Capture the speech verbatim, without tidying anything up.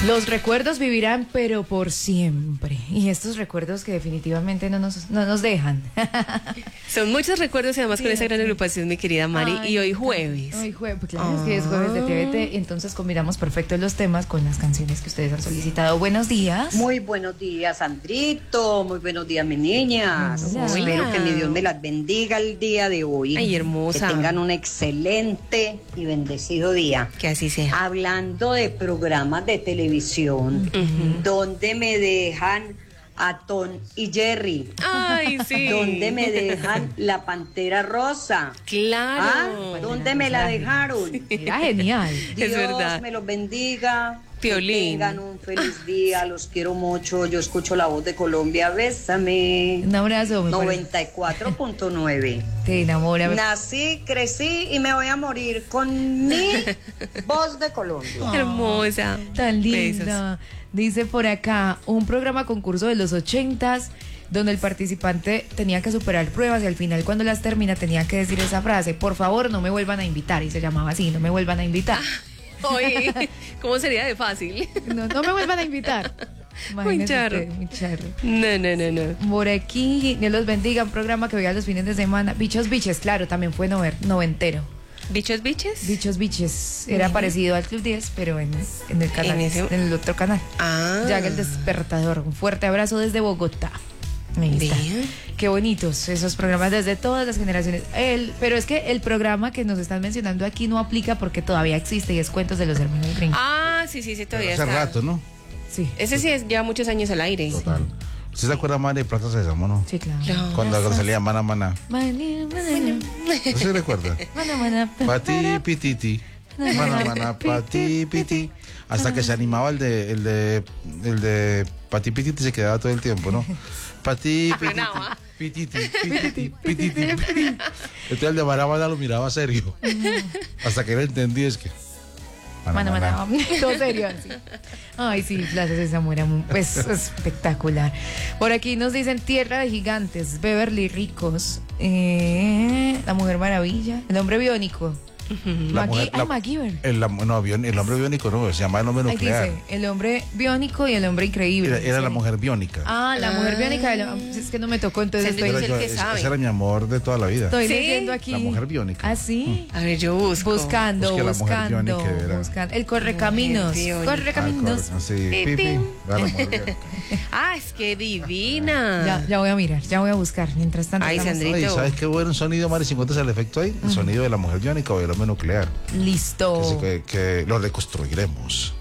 Los recuerdos vivirán, pero por siempre. Y estos recuerdos que definitivamente no nos, no nos dejan. Son muchos recuerdos y además sí, con esa gran agrupación, mi querida Mari. Ay, y hoy jueves. Hoy jueves, pues claro, oh. es que es jueves de T V T. Entonces combinamos perfecto los temas con las canciones que ustedes han solicitado. Buenos días. Muy buenos días, Sandrito. Muy buenos días, mis niñas. Hola. Espero que mi Dios me las bendiga el día de hoy. Ay, hermosa. Que tengan un excelente y bendecido día. Que así sea. Hablando de programas de televisión, uh-huh. donde me dejan a Tom y Jerry. Ay, sí. ¿Dónde me dejan la Pantera Rosa? Claro. ¿Ah? ¿Dónde me la dejaron? Era genial. Dios es verdad. me los bendiga. Piolín. Que tengan un feliz día, los quiero mucho. Yo escucho La Voz de Colombia, bésame. Un abrazo. noventa y cuatro punto nueve. Te enamora. Nací, crecí y me voy a morir con mi Voz de Colombia. Oh, hermosa. Tan linda. Besos. Dice por acá, un programa concurso de los ochentas, donde el participante tenía que superar pruebas y al final cuando las termina tenía que decir esa frase: por favor no me vuelvan a invitar, y se llamaba así, no me vuelvan a invitar. Oye, ¿cómo sería de fácil? No, no me vuelvan a invitar. Muy charro. Usted, muy charro. No, no, no, no. Por aquí, Dios los bendiga, un programa que veía los fines de semana. Bichos Biches, claro, también fue nover, noventero. ¿Bichos Biches? Bichos Biches. Era uh-huh. parecido al Club diez, pero en, en el canal, ¿En, ese? en el otro canal. Ah. Ya el despertador. Un fuerte abrazo desde Bogotá. Ahí está. Qué bonitos esos programas desde todas las generaciones. El, pero es que el programa que nos están mencionando aquí no aplica porque todavía existe y es Cuentos de los Hermanos Grimm. Ah, sí, sí, sí, todavía hace está. rato, ¿no? Sí. Ese sí es ya muchos años al aire. Total. Sí. ¿Usted se acuerda más de Plaza Sésamo, no? Sí, claro. No, cuando no. salía Mana Mana. ¿No se recuerda? Mana Mana. Pati Pititi. Mana Mana Pati Piti. Hasta que se animaba el de el de el de Pati Pititi, se quedaba todo el tiempo, ¿no? Pati Pititi. Pititi, pititi, pititi, pititi. Entonces el de Mana Mana lo miraba serio. Hasta que él entendía es que Mana, mana, mana. Todo serio, así. Ay, sí, Plaza Sésamo era pues, espectacular. Por aquí nos dicen Tierra de Gigantes, Beverly Ricos, eh, La Mujer Maravilla, El Hombre Biónico. La Magui- mujer, ah, la, MacGyver. El, no, el hombre biónico no, se llama El Hombre Nuclear. Ahí dice, El Hombre Biónico y El Hombre Increíble. Era, era sí. la mujer biónica. Ah, la ah. mujer biónica. Es que no me tocó, entonces estoy... Yo, yo, que ese, sabe. ese era mi amor de toda la vida. Estoy ¿Sí? leyendo aquí. La mujer biónica. ¿Ah, sí? A ver, yo busco. Buscando, Busque la mujer buscando, biónica, era. buscando. El Correcaminos. Correcaminos. Ah, sí, pipi. Ah, es que divina. Ya, ya voy a mirar, ya voy a buscar. Mientras tanto. Ay, estamos... Sandrito. Ay, ¿sabes qué bueno sonido, Mari? Si encuentras el efecto ahí, el uh-huh. sonido de la mujer biónica o del hombre nuclear. Listo. Que, que, que lo reconstruiremos.